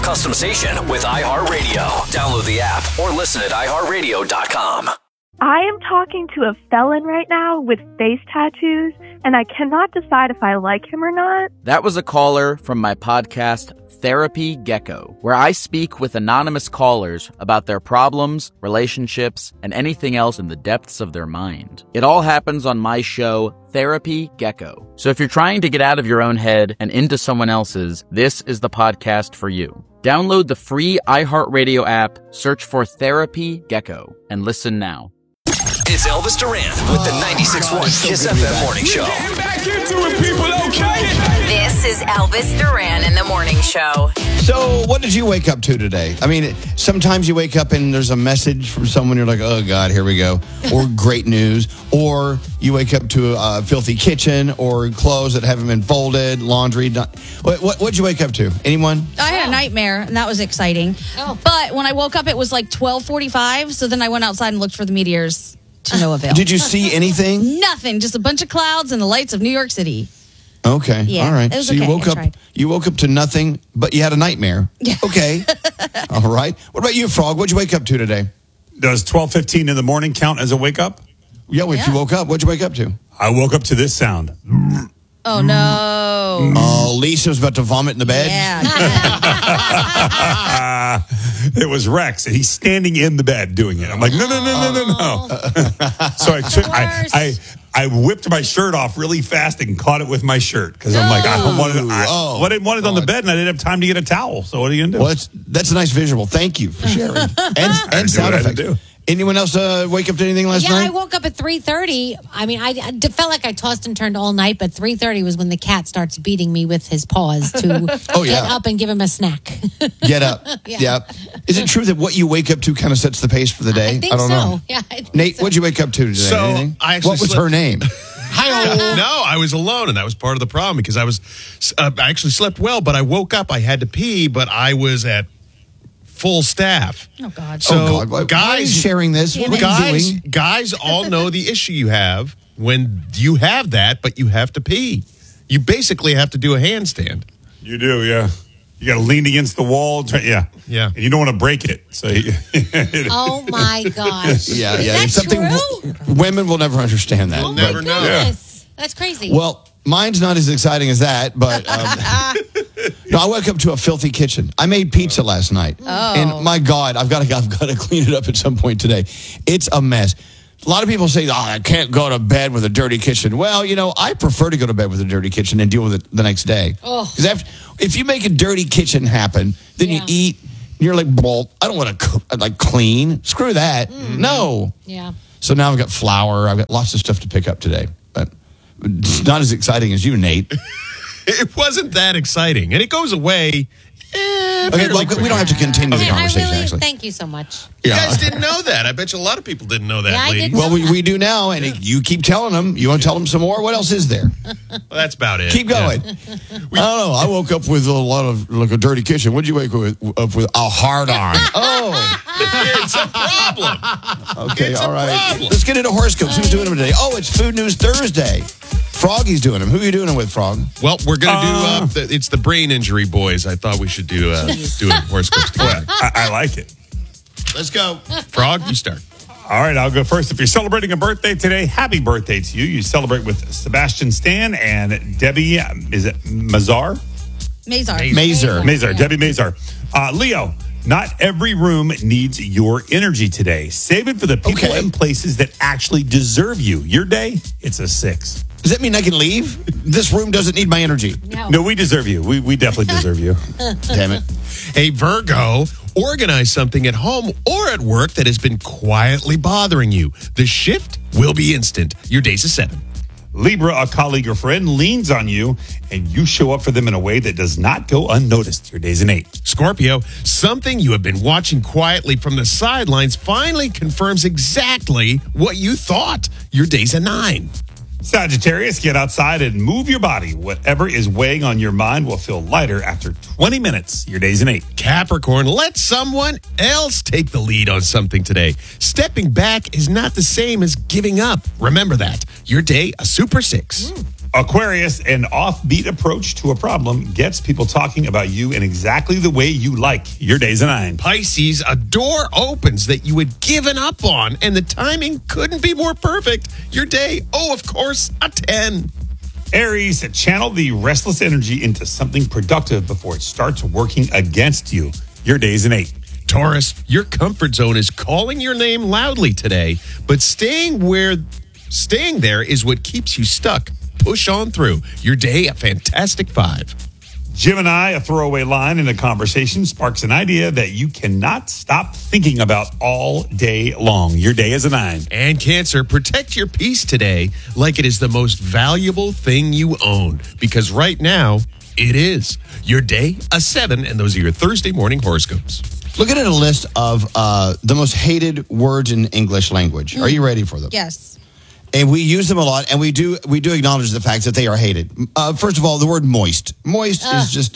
custom station with iHeartRadio. Download the app or listen at iHeartRadio.com. I am talking to a felon right now with face tattoos, and I cannot decide if I like him or not. That was a caller from my podcast, Therapy Gecko, where I speak with anonymous callers about their problems, relationships, and anything else in the depths of their mind. It all happens on my show, Therapy Gecko. So if you're trying to get out of your own head and into someone else's, this is the podcast for you. Download the free iHeartRadio app, search for Therapy Gecko, and listen now. It's Elvis Duran with the 96.1 Kiss FM Morning Show. Getting back into it, people, okay? This is Elvis Duran in the Morning Show. So, what did you wake up to today? I mean, sometimes you wake up and there's a message from someone, you're like, oh, God, here we go. Or great news. Or you wake up to a filthy kitchen or clothes that haven't been folded, laundry done. What'd you wake up to? Anyone? I had a nightmare, and that was exciting. But when I woke up, it was like 12:45, so then I went outside and looked for the meteors to no avail. Did you see anything? Nothing, just a bunch of clouds and the lights of New York City. Okay, Yeah, all right. it was So okay. you I woke up to nothing, but you had a nightmare. Yeah. Okay. All right. What about you, Frog? What'd you wake up to today? Does 12:15 in the morning count as a wake up? Yeah, if you woke up, what'd you wake up to? I woke up to this sound. Oh, no. Oh, Lisa was about to vomit in the bed? Yeah. It was Rex, and he's standing in the bed doing it. I'm like, no. So I whipped my shirt off really fast and caught it with my shirt because I'm like, I don't want it. I didn't want it on the bed, and I didn't have time to get a towel. So what are you gonna do? Well, that's a nice visual. Thank you for sharing. And sound effects. Anyone else wake up to anything last night? Yeah, I woke up at 3:30. I mean, I felt like I tossed and turned all night, but 3:30 was when the cat starts beating me with his paws to get up and give him a snack. Get up. Yeah. Is it true that what you wake up to kind of sets the pace for the day? I think don't know. so. Yeah, I think Nate, so. what'd you wake up to today? So, Anything? I actually what was her name? No, I was alone, and that was part of the problem because I actually slept well, but I woke up. I had to pee, but I was at full staff. Oh, God. So, Why guys, are you sharing this? What are you doing? guys all know the issue you have when you have that, but you have to pee. You basically have to do a handstand. You do, yeah. You got to lean against the wall. Yeah. And you don't want to break it. So Oh, my gosh. Yeah. Is that true? Women will never understand that. Oh, Never my know. goodness. That's crazy. Well, mine's not as exciting as that, but no, I woke up to a filthy kitchen. I made pizza last night, and my God, I've got to clean it up at some point today. It's a mess. A lot of people say, I can't go to bed with a dirty kitchen. Well, I prefer to go to bed with a dirty kitchen and deal with it the next day. Because if you make a dirty kitchen happen, then you eat, and you're like, well, I don't want to clean. Screw that. No. Yeah. So now I've got flour. I've got lots of stuff to pick up today. But it's not as exciting as you, Nate. It wasn't that exciting, and it goes away. Okay, we don't have to continue the conversation, I really actually. thank you so much. You guys didn't know that. I bet you a lot of people didn't know that, Yeah, I ladies. didn't. Well, we do now, and you keep telling them. You want to tell them some more? What else is there? Well, that's about it. Keep going. Yeah. I don't know. I woke up with a lot of, a dirty kitchen. What did you wake up with? A hard-on. It's a problem. Okay, It's a all right. problem. Let's get into horoscopes. Who's doing them today? Oh, it's Food News Thursday. Froggy's doing them. Who are you doing them with, Frog? Well, we're going to do, it's the brain injury boys. I thought we should do horoscopes together. I like it. Let's go. Frog, you start. All right, I'll go first. If you're celebrating a birthday today, happy birthday to you. You celebrate with Sebastian Stan and Debbie, is it Mazar? Mazar. Debbie Mazar. Leo, not every room needs your energy today. Save it for the people and places that actually deserve you. Your day, it's a 6. Does that mean I can leave? This room doesn't need my energy. No, we deserve you. We definitely deserve you. Damn it. Hey, Virgo, organize something at home or at work that has been quietly bothering you. The shift will be instant. Your day's a 7. Libra, a colleague or friend leans on you, and you show up for them in a way that does not go unnoticed. Your day's an 8. Scorpio, something you have been watching quietly from the sidelines finally confirms exactly what you thought. Your day's a 9. Sagittarius, get outside and move your body. Whatever is weighing on your mind will feel lighter after 20 minutes. Your day's an 8. Capricorn, let someone else take the lead on something today. Stepping back is not the same as giving up. Remember that. Your day, a super 6. Aquarius, an offbeat approach to a problem gets people talking about you in exactly the way you like. Your day's a 9. Pisces, a door opens that you had given up on, and the timing couldn't be more perfect. Your day, of course, a 10. Aries, channel the restless energy into something productive before it starts working against you. Your day's an 8. Taurus, your comfort zone is calling your name loudly today, but staying there is what keeps you stuck. Push on through. Your day, a fantastic 5. Gemini, a throwaway line in a conversation sparks an idea that you cannot stop thinking about all day long. Your day is a 9. And Cancer, protect your peace today like it is the most valuable thing you own, because right now, it is. Your day, a 7, and those are your Thursday morning horoscopes. Looking at a list of the most hated words in English language. Are you ready for them? Yes. And we use them a lot, and we do acknowledge the fact that they are hated. First of all, the word moist. Moist is just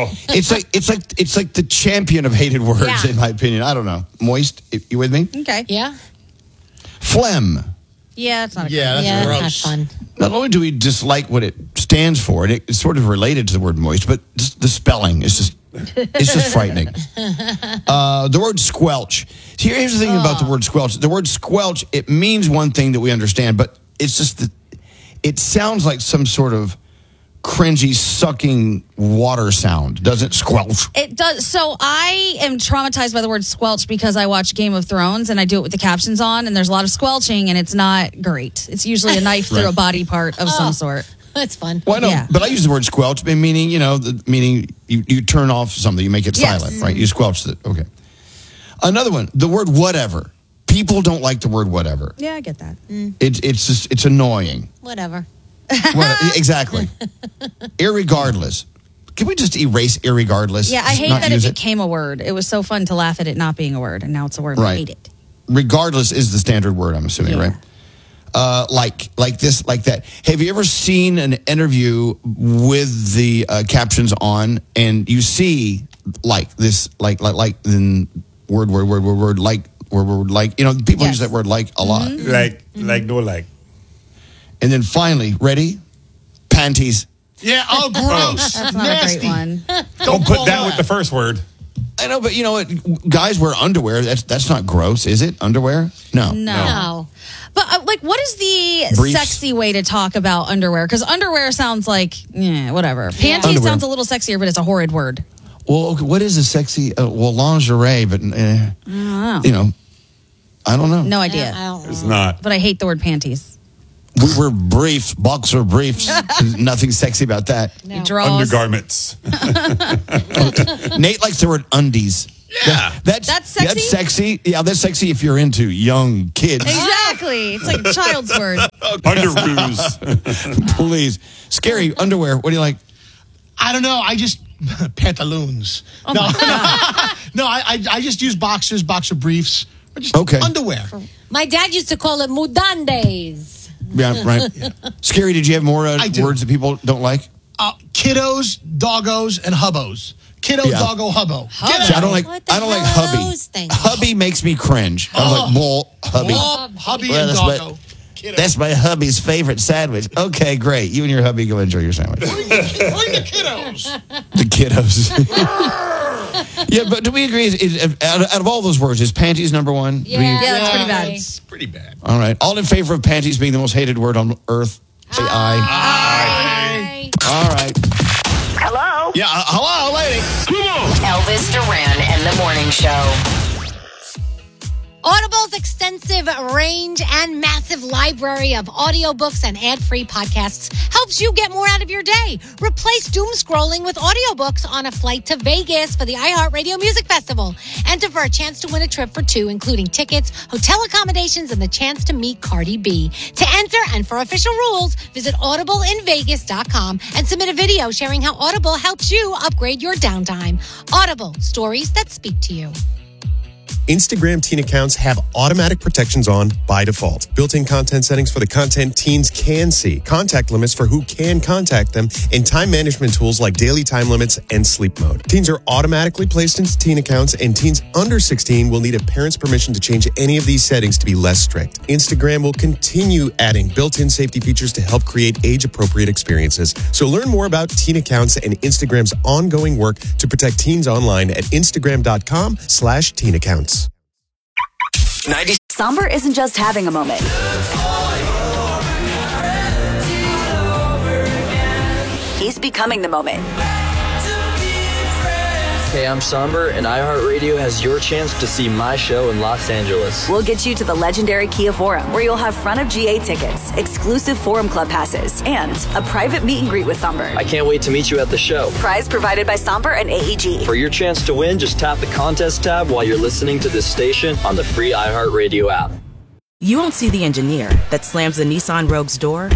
it's like the champion of hated words, in my opinion. I don't know. Moist, you with me? Okay. Yeah. Phlegm. Yeah, it's not That's gross. not fun. Not only do we dislike what it stands for, and it's sort of related to the word moist, but just the spelling is just frightening. The word squelch. Here's the thing about the word squelch. The word squelch, it means one thing that we understand, but it's just that it sounds like some sort of cringy, sucking water sound. Does it squelch? It does. So I am traumatized by the word squelch because I watch Game of Thrones and I do it with the captions on, and there's a lot of squelching, and it's not great. It's usually a knife through a body part of some sort. That's fun. Well, I know, Yeah. but I use the word squelch, meaning, you turn off something, you make it silent, right? You squelch it. Okay. Another one, the word whatever. People don't like the word whatever. Yeah, I get that. It's annoying. Whatever. Exactly. Irregardless. Can we just erase irregardless? Yeah, I Just hate not that it use became a word. It was so fun to laugh at it not being a word, and now it's a word. I Right. hate it. Regardless is the standard word, I'm assuming, Yeah. right? Like this, like that. Have you ever seen an interview with the captions on, and you see like this, then word, like, people use that word like a lot. Like. And then finally, ready? Panties. Yeah, gross. That's not a great one. Don't put that with the first word. I know, but you know what? Guys wear underwear. That's not gross, is it? Underwear? No. No. But what is the Briefs. sexy way to talk about underwear? Because underwear sounds like, whatever. Panties Underwear. sounds a little sexier, but it's a horrid word. Well, okay, what is a sexy? Lingerie, but I don't know. No idea. I don't know. It's not. But I hate the word panties. We wear briefs, boxer briefs. Nothing sexy about that. No. Draws. Undergarments. Nate likes the word undies. Yeah. That's sexy? That's sexy. Yeah, that's sexy if you're into young kids. Exactly. It's like a child's word. Underoos. Please. Scary underwear. What do you like? I don't know. I just pantaloons. No, I just use boxers, boxer briefs, or just Okay. underwear. My dad used to call it mudandes. Yeah, right. Scary, did you have more I do. words that people don't like? Kiddos, doggos, and hubbos. Kiddo, Yeah. doggo, hubbo. Get See, out. I don't like What the I don't like hell are hubby. those things? Hubby makes me cringe. I'm like, well, hubby. Hubby Well, and that's what- doggo. Kiddo. That's my hubby's favorite sandwich. Okay, great. You and your hubby go enjoy your sandwich. Bring the kiddos. The kiddos. Yeah, but do we agree? Out of all those words, is panties number one? Do we- Yeah, that's pretty bad. It's pretty bad. All right. All in favor of panties being the most hated word on earth? Say aye. Aye. All right. Hello? Yeah, hello, lady. Elvis Duran and the Morning Show. Audible's extensive range and massive library of audiobooks and ad-free podcasts helps you get more out of your day. Replace doom scrolling with audiobooks on a flight to Vegas for the iHeartRadio Music Festival. Enter for a chance to win a trip for two, including tickets, hotel accommodations, and the chance to meet Cardi B. To enter and for official rules, visit audibleinvegas.com and submit a video sharing how Audible helps you upgrade your downtime. Audible, stories that speak to you. Instagram teen accounts have automatic protections on by default. Built-in content settings for the content teens can see, contact limits for who can contact them, and time management tools like daily time limits and sleep mode. Teens are automatically placed into teen accounts, and teens under 16 will need a parent's permission to change any of these settings to be less strict. Instagram will continue adding built-in safety features to help create age-appropriate experiences. So learn more about teen accounts and Instagram's ongoing work to protect teens online at Instagram.com/teen accounts. Somber isn't just having a moment. He's becoming the moment. Hey, I'm Somber, and iHeartRadio has your chance to see my show in Los Angeles. We'll get you to the legendary Kia Forum, where you'll have front of GA tickets, exclusive Forum Club passes, and a private meet and greet with Somber. I can't wait to meet you at the show. Prize provided by Somber and AEG. For your chance to win, just tap the contest tab while you're listening to this station on the free iHeartRadio app. You won't see the engineer that slams the Nissan Rogue's door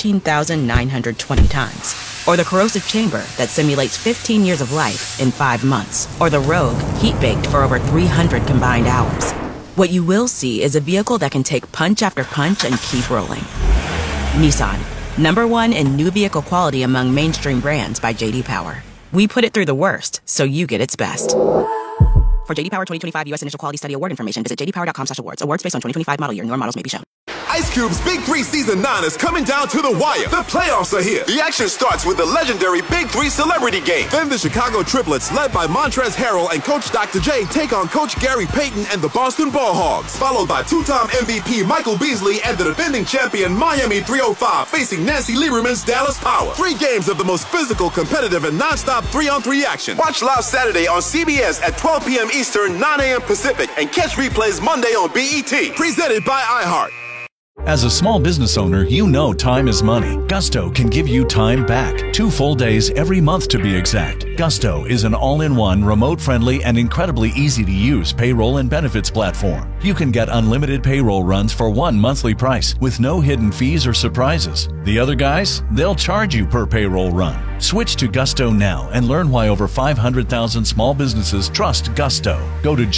13,920 times. Or the corrosive chamber that simulates 15 years of life in 5 months. Or the Rogue heat-baked for over 300 combined hours. What you will see is a vehicle that can take punch after punch and keep rolling. Nissan, #1 in new vehicle quality among mainstream brands by J.D. Power. We put it through the worst, so you get its best. For J.D. Power 2025 U.S. Initial Quality Study Award information, visit jdpower.com/awards. Awards based on 2025 model year. Newer models may be shown. Ice Cube's Big 3 Season 9 is coming down to the wire. The playoffs are here. The action starts with the legendary Big 3 Celebrity Game. Then the Chicago Triplets, led by Montrezl Harrell and Coach Dr. J, take on Coach Gary Payton and the Boston Ball Hogs. Followed by two-time MVP Michael Beasley and the defending champion Miami 305 facing Nancy Lieberman's Dallas Power. 3 games of the most physical, competitive, and non-stop 3-on-3 action. Watch live Saturday on CBS at 12 p.m. Eastern, 9 a.m. Pacific, and catch replays Monday on BET. Presented by iHeart. As a small business owner, you know time is money. Gusto can give you time back. 2 full days every month to be exact. Gusto is an all-in-one, remote-friendly, and incredibly easy-to-use payroll and benefits platform. You can get unlimited payroll runs for one monthly price with no hidden fees or surprises. The other guys, they'll charge you per payroll run. Switch to Gusto now and learn why over 500,000 small businesses trust Gusto. Go to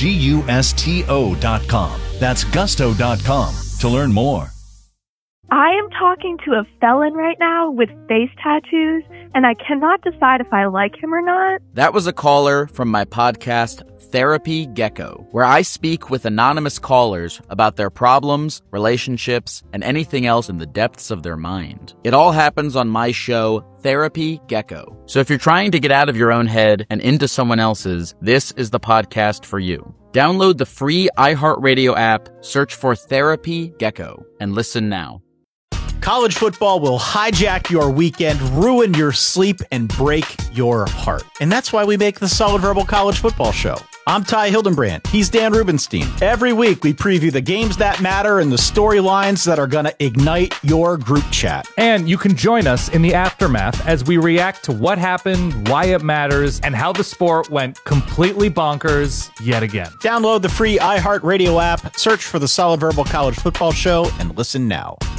GUSTO.com. That's Gusto.com to learn more. I am talking to a felon right now with face tattoos, and I cannot decide if I like him or not. That was a caller from my podcast, Therapy Gecko, where I speak with anonymous callers about their problems, relationships, and anything else in the depths of their mind. It all happens on my show, Therapy Gecko. So if you're trying to get out of your own head and into someone else's, this is the podcast for you. Download the free iHeartRadio app, search for Therapy Gecko, and listen now. College football will hijack your weekend, ruin your sleep, and break your heart. And that's why we make the Solid Verbal College Football Show. I'm Ty Hildenbrand. He's Dan Rubenstein. Every week, we preview the games that matter and the storylines that are going to ignite your group chat. And you can join us in the aftermath as we react to what happened, why it matters, and how the sport went completely bonkers yet again. Download the free iHeartRadio app, search for the Solid Verbal College Football Show, and listen now.